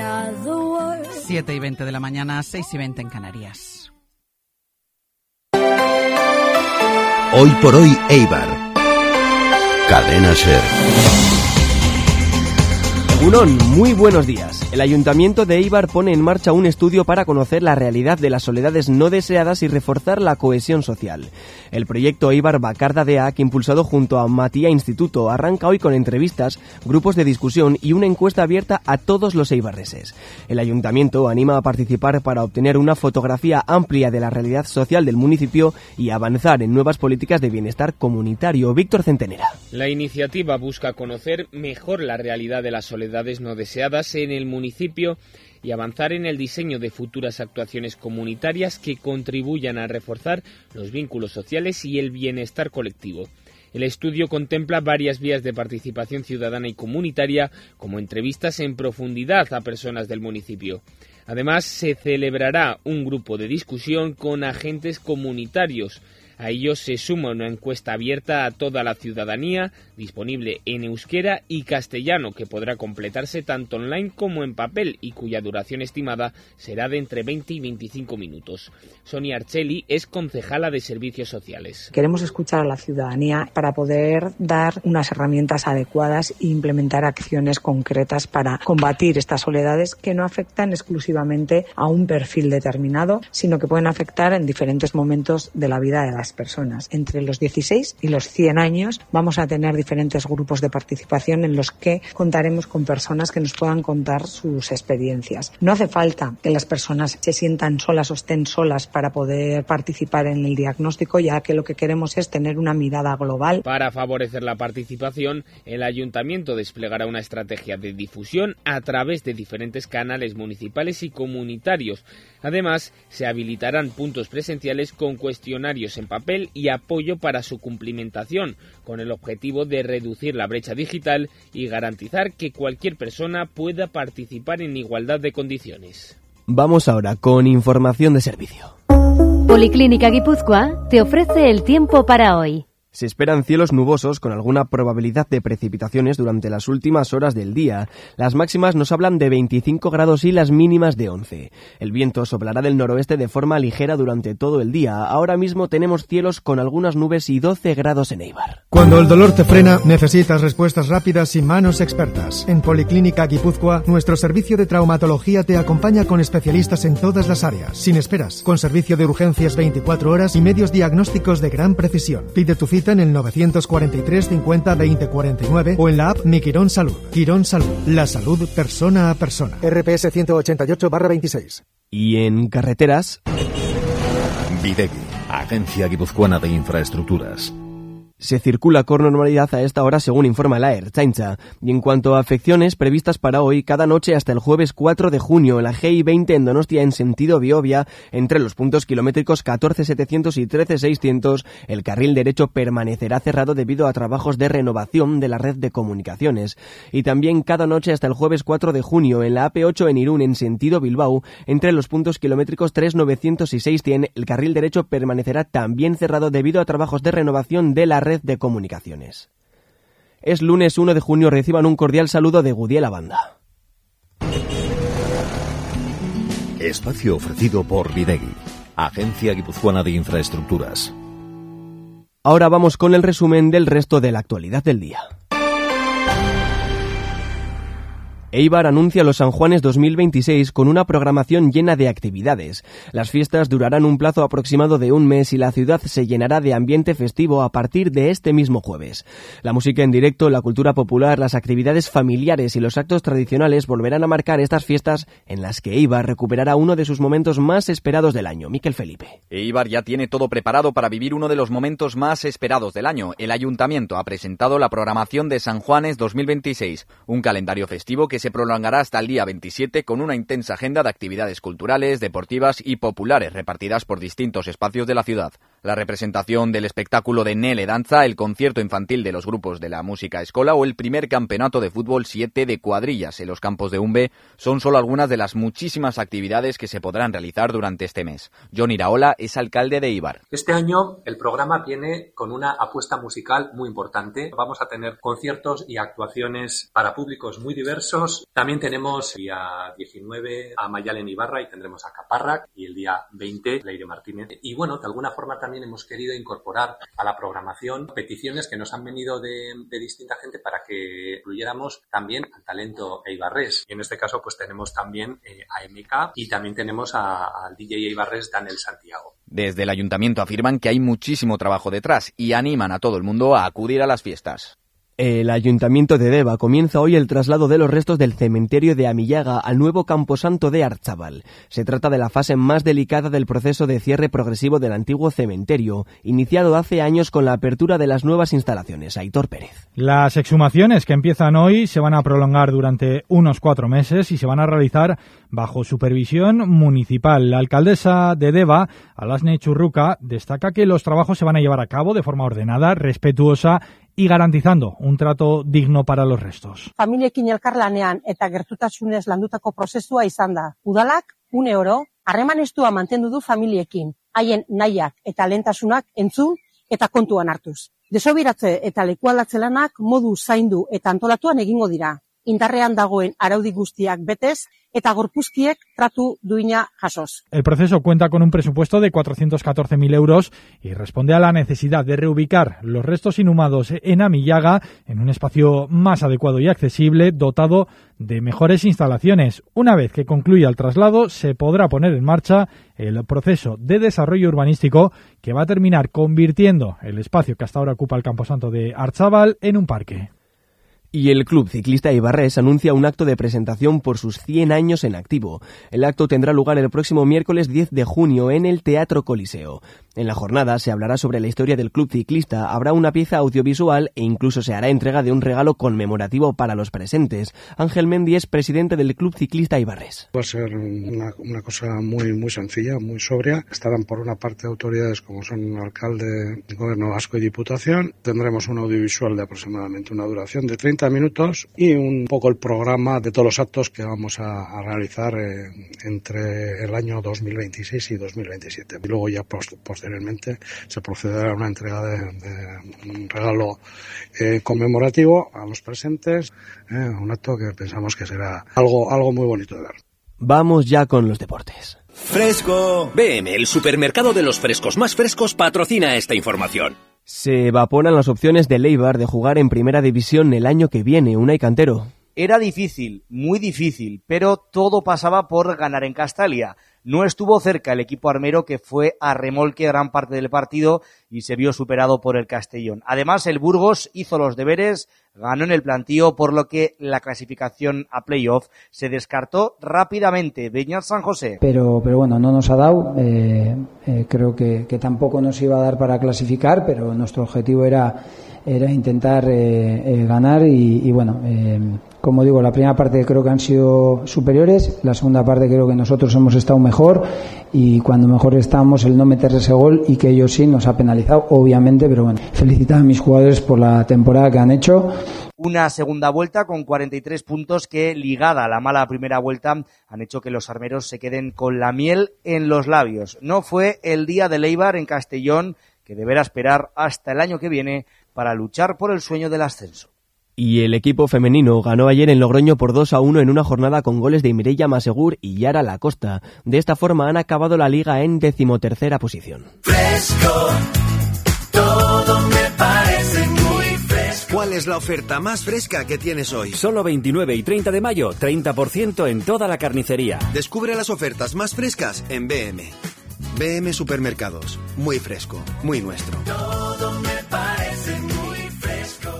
7:20 de la mañana, 6:20 en Canarias. Hoy por hoy, Eibar. Cadena SER. Unón, muy buenos días. El Ayuntamiento de Eibar pone en marcha un estudio para conocer la realidad de las soledades no deseadas y reforzar la cohesión social. El proyecto Eibar Bakarda Deak, impulsado junto a Matia Instituto, arranca hoy con entrevistas, grupos de discusión y una encuesta abierta a todos los eibarreses. El Ayuntamiento anima a participar para obtener una fotografía amplia de la realidad social del municipio y avanzar en nuevas políticas de bienestar comunitario. Víctor Centenera. La iniciativa busca conocer mejor la realidad de las soledades no deseadas en el municipio y avanzar en el diseño de futuras actuaciones comunitarias que contribuyan a reforzar los vínculos sociales y el bienestar colectivo. El estudio contempla varias vías de participación ciudadana y comunitaria, como entrevistas en profundidad a personas del municipio. Además, se celebrará un grupo de discusión con agentes comunitarios. A ellos se suma una encuesta abierta a toda la ciudadanía, disponible en euskera y castellano, que podrá completarse tanto online como en papel y cuya duración estimada será de entre 20 y 25 minutos. Sonia Archelli es concejala de Servicios Sociales. Queremos escuchar a la ciudadanía para poder dar unas herramientas adecuadas e implementar acciones concretas para combatir estas soledades que no afectan exclusivamente a un perfil determinado, sino que pueden afectar en diferentes momentos de la vida de las personas. Entre los 16 y los 100 años vamos a tener diferentes grupos de participación en los que contaremos con personas que nos puedan contar sus experiencias. No hace falta que las personas se sientan solas o estén solas para poder participar en el diagnóstico, ya que lo que queremos es tener una mirada global. Para favorecer la participación, el Ayuntamiento desplegará una estrategia de difusión a través de diferentes canales municipales y comunitarios. Además, se habilitarán puntos presenciales con cuestionarios en papel y apoyo para su cumplimentación, con el objetivo de reducir la brecha digital y garantizar que cualquier persona pueda participar en igualdad de condiciones. Vamos ahora con información de servicio. Policlínica Guipúzcoa te ofrece el tiempo para hoy. Se esperan cielos nubosos con alguna probabilidad de precipitaciones durante las últimas horas del día. Las máximas nos hablan de 25 grados y las mínimas de 11. El viento soplará del noroeste de forma ligera durante todo el día. Ahora mismo tenemos cielos con algunas nubes y 12 grados en Eibar. Cuando el dolor te frena, necesitas respuestas rápidas y manos expertas. En Policlínica Guipúzcoa, nuestro servicio de traumatología te acompaña con especialistas en todas las áreas, sin esperas, con servicio de urgencias 24 horas y medios diagnósticos de gran precisión. Pide tu cita en el 943 50 20 49 o en la app Mi Quirón Salud. Quirón Salud, la salud persona a persona. RPS 188/26. Y en carreteras... Bidegui, Agencia Guipuzcoana de Infraestructuras. Se circula con normalidad a esta hora según informa la Ertzaintza. Y en cuanto a afecciones previstas para hoy, cada noche hasta el jueves 4 de junio, en la GI 20 en Donostia en sentido Biobia, entre los puntos kilométricos 14.700 y 13.600, el carril derecho permanecerá cerrado debido a trabajos de renovación de la red de comunicaciones. Y también cada noche hasta el jueves 4 de junio, en la AP8 en Irún en sentido Bilbao, entre los puntos kilométricos 3.900 y 6.100, el carril derecho permanecerá también cerrado debido a trabajos de renovación de la red de comunicaciones. Es lunes 1 de junio, reciban un cordial saludo de Gudiela Banda. Espacio ofrecido por Bidegui, Agencia Guipuzcoana de Infraestructuras. Ahora vamos con el resumen del resto de la actualidad del día. Eibar anuncia los San Juanes 2026 con una programación llena de actividades. Las fiestas durarán un plazo aproximado de un mes y la ciudad se llenará de ambiente festivo a partir de este mismo jueves. La música en directo, la cultura popular, las actividades familiares y los actos tradicionales volverán a marcar estas fiestas en las que Eibar recuperará uno de sus momentos más esperados del año. Miquel Felipe. Eibar ya tiene todo preparado para vivir uno de los momentos más esperados del año. El Ayuntamiento ha presentado la programación de San Juanes 2026, un calendario festivo que se prolongará hasta el día 27 con una intensa agenda de actividades culturales, deportivas y populares repartidas por distintos espacios de la ciudad. La representación del espectáculo de Nele Danza, el concierto infantil de los grupos de la música escola o el primer campeonato de fútbol 7 de cuadrillas en los campos de Umbe son solo algunas de las muchísimas actividades que se podrán realizar durante este mes. Jon Iraola es alcalde de Eibar. Este año el programa viene con una apuesta musical muy importante. Vamos a tener conciertos y actuaciones para públicos muy diversos tenemos día 19 a Mayalen Ibarra y tendremos a Caparrac, y el día 20 Leire Martínez. Y bueno, de alguna forma también hemos querido incorporar a la programación peticiones que nos han venido de distinta gente para que incluyéramos también al talento eibarrés. Y en este caso pues tenemos también a MK y también tenemos al DJ eibarrés Daniel Santiago. Desde el ayuntamiento afirman que hay muchísimo trabajo detrás y animan a todo el mundo a acudir a las fiestas. El Ayuntamiento de Deva comienza hoy el traslado de los restos del cementerio de Amillaga al nuevo camposanto de Arzabal. Se trata de la fase más delicada del proceso de cierre progresivo del antiguo cementerio, iniciado hace años con la apertura de las nuevas instalaciones. Aitor Pérez. Las exhumaciones que empiezan hoy se van a prolongar durante unos 4 meses y se van a realizar bajo supervisión municipal. La alcaldesa de Deva, Alasne Churruca, destaca que los trabajos se van a llevar a cabo de forma ordenada, respetuosa y garantizando un trato digno para los restos. Familiekin elkarlanean eta gertutasunez landutako prozesua izan da. Udalak une oro harreman estua mantendu du familiekin, haien nahiak eta lehentasunak entzun eta kontuan hartuz. Desobiratze eta lekualdatze lanak modu zaindu eta antolatuan egingo dira. Indarrean dagoen araudi guztiak betez eta gorpuzkiek tratu duina jasoz. El proceso cuenta con un presupuesto de 414.000 euros y responde a la necesidad de reubicar los restos inhumados en Amillaga en un espacio más adecuado y accesible, dotado de mejores instalaciones. Una vez que concluya el traslado, se podrá poner en marcha el proceso de desarrollo urbanístico que va a terminar convirtiendo el espacio que hasta ahora ocupa el camposanto de Arzabal en un parque. Y el Club Ciclista Eibarrés anuncia un acto de presentación por sus 100 años en activo. El acto tendrá lugar el próximo miércoles 10 de junio en el Teatro Coliseo. En la jornada se hablará sobre la historia del Club Ciclista, habrá una pieza audiovisual e incluso se hará entrega de un regalo conmemorativo para los presentes. Ángel Mendy es presidente del Club Ciclista Eibarrés. Va a ser una cosa muy sencilla, muy sobria. Estarán por una parte autoridades como son el alcalde, el Gobierno Vasco y Diputación. Tendremos un audiovisual de aproximadamente una duración de 30 minutos y un poco el programa de todos los actos que vamos a realizar entre el año 2026 y 2027. Y luego ya posteriormente se procederá a una entrega de un regalo conmemorativo a los presentes, un acto que pensamos que será algo muy bonito de ver. Vamos ya con los deportes. ¡Fresco! BM, el supermercado de los frescos más frescos, patrocina esta información. Se evaporan las opciones del Eibar de jugar en primera división el año que viene. Unai Cantero. Era difícil, muy difícil, pero todo pasaba por ganar en Castalia. No estuvo cerca el equipo armero, que fue a remolque gran parte del partido y se vio superado por el Castellón. Además, el Burgos hizo los deberes, ganó en el plantío, por lo que la clasificación a playoff se descartó rápidamente. Beñat San José. Pero bueno, no nos ha dado. Creo que tampoco nos iba a dar para clasificar, pero nuestro objetivo era intentar ganar y bueno, como digo, la primera parte creo que han sido superiores, la segunda parte creo que nosotros hemos estado mejor y cuando mejor estamos el no meter ese gol y que ellos sí nos ha penalizado, obviamente, pero bueno, felicitar a mis jugadores por la temporada que han hecho. Una segunda vuelta con 43 puntos que, ligada a la mala primera vuelta, han hecho que los armeros se queden con la miel en los labios. No fue el día del Eibar en Castellón, que deberá esperar hasta el año que viene para luchar por el sueño del ascenso. Y el equipo femenino ganó ayer en Logroño por 2-1 en una jornada con goles de Mireia Masegur y Yara Lacosta. De esta forma han acabado la liga en 13ª posición. Fresco, todo me parece muy fresco. ¿Cuál es la oferta más fresca que tienes hoy? Solo 29 y 30 de mayo, 30% en toda la carnicería. Descubre las ofertas más frescas en BM. BM Supermercados, muy fresco, muy nuestro. Todo me parece muy fresco.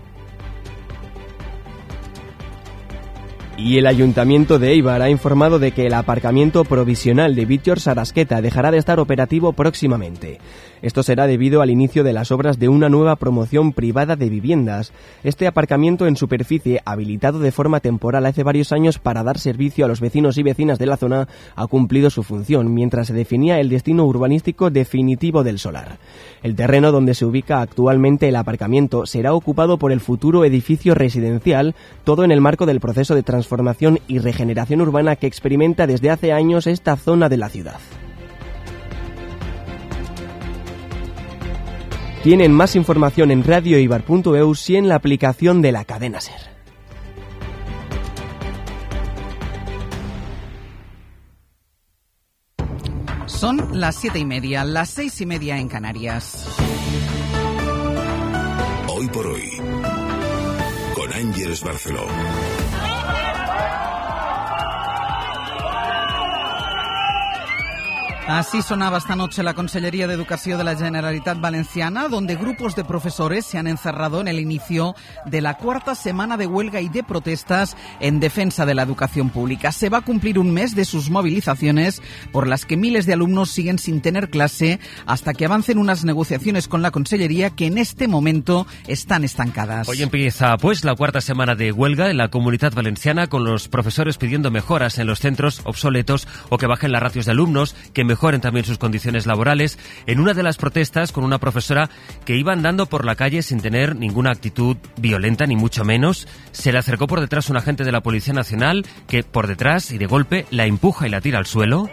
Y el Ayuntamiento de Eibar ha informado de que el aparcamiento provisional de Víctor Sarasqueta dejará de estar operativo próximamente. Esto será debido al inicio de las obras de una nueva promoción privada de viviendas. Este aparcamiento en superficie, habilitado de forma temporal hace varios años para dar servicio a los vecinos y vecinas de la zona, ha cumplido su función mientras se definía el destino urbanístico definitivo del solar. El terreno donde se ubica actualmente el aparcamiento será ocupado por el futuro edificio residencial, todo en el marco del proceso de transformación y regeneración urbana que experimenta desde hace años esta zona de la ciudad. Tienen más información en radioeibar.eus y en la aplicación de la cadena SER. Son las 7:30, las 6:30 en Canarias. Hoy por hoy, con Ángeles Barceló. Así sonaba esta noche la Consellería de Educación de la Generalitat Valenciana, donde grupos de profesores se han encerrado en el inicio de la cuarta semana de huelga y de protestas en defensa de la educación pública. Se va a cumplir un mes de sus movilizaciones, por las que miles de alumnos siguen sin tener clase hasta que avancen unas negociaciones con la Consellería que en este momento están estancadas. Hoy empieza pues la cuarta semana de huelga en la Comunitat Valenciana, con los profesores pidiendo mejoras en los centros obsoletos o que bajen las ratios de alumnos, que mejoren también sus condiciones laborales. En una de las protestas, con una profesora que iba andando por la calle sin tener ninguna actitud violenta, ni mucho menos, se le acercó por detrás un agente de la Policía Nacional que por detrás y de golpe la empuja y la tira al suelo.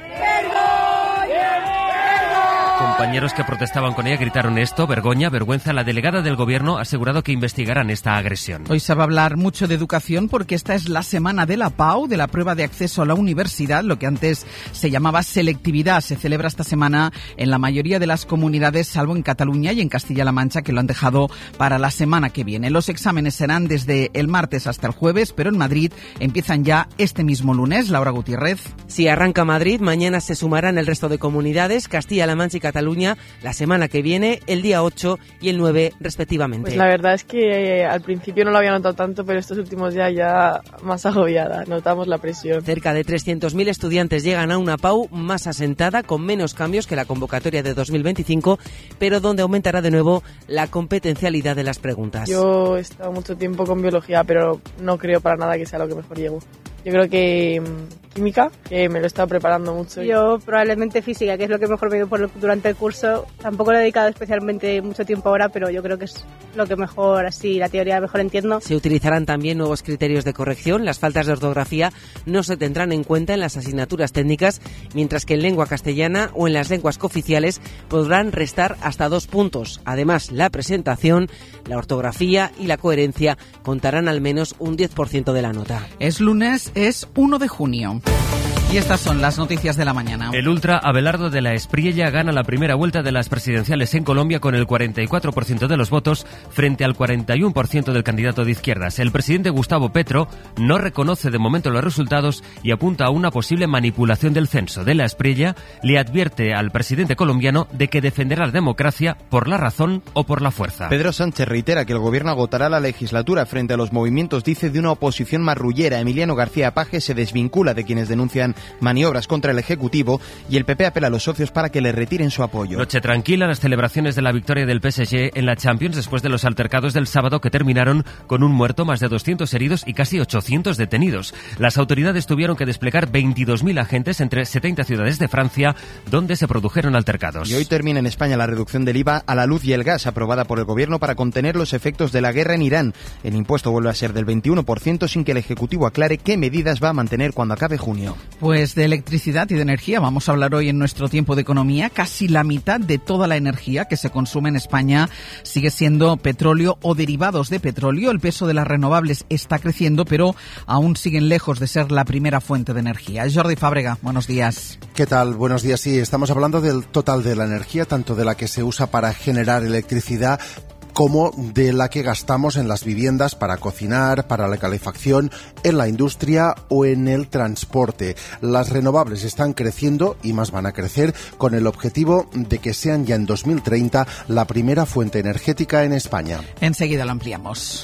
Compañeros que protestaban con ella gritaron esto: vergoña, vergüenza. La delegada del Gobierno ha asegurado que investigarán esta agresión. Hoy se va a hablar mucho de educación porque esta es la semana de la PAU, de la prueba de acceso a la universidad, lo que antes se llamaba selectividad. Se celebra esta semana en la mayoría de las comunidades, salvo en Cataluña y en Castilla-La Mancha, que lo han dejado para la semana que viene. Los exámenes serán desde el martes hasta el jueves, pero en Madrid empiezan ya este mismo lunes. Laura Gutiérrez. Si arranca Madrid, mañana se sumarán el resto de comunidades, Castilla-La Mancha y Cataluña, la semana que viene, el día 8 y el 9 respectivamente. Pues la verdad es que al principio no lo había notado tanto, pero estos últimos días ya más agobiada, notamos la presión. Cerca de 300.000 estudiantes llegan a una PAU más asentada, con menos cambios que la convocatoria de 2025, pero donde aumentará de nuevo la competencialidad de las preguntas. Yo he estado mucho tiempo con biología, pero no creo para nada que sea lo que mejor llevo. Yo creo que química, que me lo he estado preparando mucho. Yo probablemente física, que es lo que mejor me dio durante el curso. Tampoco le he dedicado especialmente mucho tiempo ahora, pero yo creo que es lo que mejor, así, la teoría mejor entiendo. Se utilizarán también nuevos criterios de corrección. Las faltas de ortografía no se tendrán en cuenta en las asignaturas técnicas, mientras que en lengua castellana o en las lenguas cooficiales podrán restar hasta 2 puntos. Además, la presentación, la ortografía y la coherencia contarán al menos un 10% de la nota. Es lunes, es 1 de junio. Y estas son las noticias de la mañana. El ultra Abelardo de la Espriella gana la primera vuelta de las presidenciales en Colombia con el 44% de los votos frente al 41% del candidato de izquierdas. El presidente Gustavo Petro no reconoce de momento los resultados y apunta a una posible manipulación del censo. De la Espriella le advierte al presidente colombiano de que defenderá la democracia por la razón o por la fuerza. Pedro Sánchez reitera que el gobierno agotará la legislatura frente a los movimientos, dice, de una oposición marrullera. Emiliano García Paje se desvincula de quienes denuncian maniobras contra el Ejecutivo y el PP apela a los socios para que le retiren su apoyo. Noche tranquila, las celebraciones de la victoria del PSG en la Champions después de los altercados del sábado que terminaron con un muerto, más de 200 heridos y casi 800 detenidos. Las autoridades tuvieron que desplegar 22.000 agentes entre 70 ciudades de Francia donde se produjeron altercados. Y hoy termina en España la reducción del IVA a la luz y el gas aprobada por el Gobierno para contener los efectos de la guerra en Irán. El impuesto vuelve a ser del 21% sin que el Ejecutivo aclare qué medidas va a mantener cuando acabe junio. Pues de electricidad y de energía vamos a hablar hoy en nuestro tiempo de economía. Casi la mitad de toda la energía que se consume en España sigue siendo petróleo o derivados de petróleo. El peso de las renovables está creciendo, pero aún siguen lejos de ser la primera fuente de energía. Jordi Fábrega, buenos días. ¿Qué tal? Buenos días. Sí, estamos hablando del total de la energía, tanto de la que se usa para generar electricidad como de la que gastamos en las viviendas para cocinar, para la calefacción, en la industria o en el transporte. Las renovables están creciendo y más van a crecer con el objetivo de que sean ya en 2030 la primera fuente energética en España. Enseguida lo ampliamos.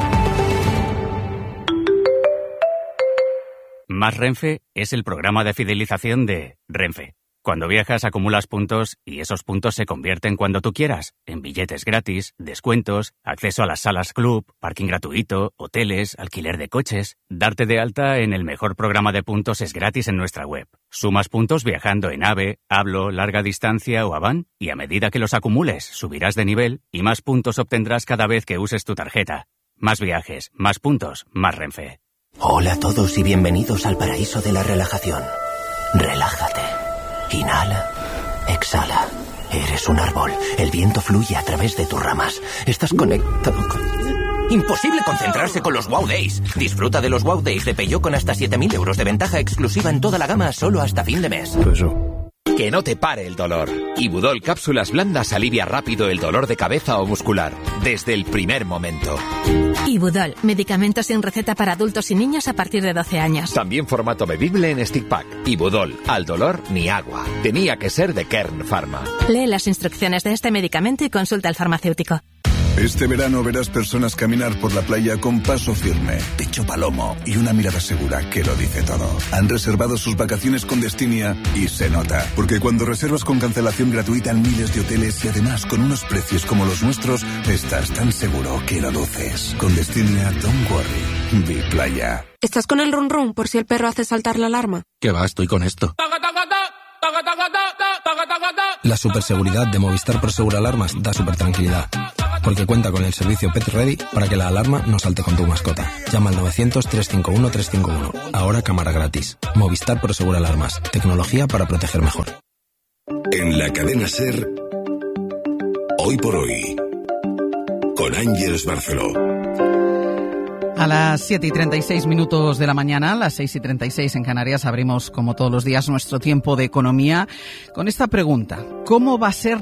Más Renfe es el programa de fidelización de Renfe. Cuando viajas acumulas puntos y esos puntos se convierten cuando tú quieras en billetes gratis, descuentos, acceso a las salas club, parking gratuito, hoteles, alquiler de coches. Darte de alta en el mejor programa de puntos es gratis en nuestra web. Sumas puntos viajando en AVE, Hablo, larga distancia o Avan y a medida que los acumules subirás de nivel y más puntos obtendrás cada vez que uses tu tarjeta. Más viajes, más puntos, más Renfe. Hola a todos y bienvenidos al paraíso de la relajación. Relájate. Inhala, exhala. Eres un árbol. El viento fluye a través de tus ramas. Estás conectado con... Imposible concentrarse con los Wow Days. Disfruta de los Wow Days de Peugeot con hasta 7.000 euros de ventaja exclusiva en toda la gama solo hasta fin de mes. Que no te pare el dolor. Ibudol cápsulas blandas alivia rápido el dolor de cabeza o muscular, desde el primer momento. Ibudol, medicamentos sin receta para adultos y niños a partir de 12 años. También formato bebible en stick pack. Ibudol, al dolor ni agua. Tenía que ser de Kern Pharma. Lee las instrucciones de este medicamento y consulta al farmacéutico. Este verano verás personas caminar por la playa con paso firme, pecho palomo y una mirada segura que lo dice todo. Han reservado sus vacaciones con Destinia y se nota. Porque cuando reservas con cancelación gratuita en miles de hoteles y además con unos precios como los nuestros, estás tan seguro que lo luces. Con Destinia, don't worry. Be playa. ¿Estás con el run run por si el perro hace saltar la alarma? ¿Qué va? Estoy con esto. La superseguridad de Movistar Prosegur Alarmas da super tranquilidad, porque cuenta con el servicio Pet Ready para que la alarma no salte con tu mascota. Llama al 900-351-351. Ahora cámara gratis. Movistar Prosegur Alarmas. Tecnología para proteger mejor. En la cadena SER, Hoy por Hoy, con Ángeles Barceló. A las 7:36 de la mañana, las 6:36 en Canarias, abrimos como todos los días nuestro tiempo de economía con esta pregunta: ¿cómo va a ser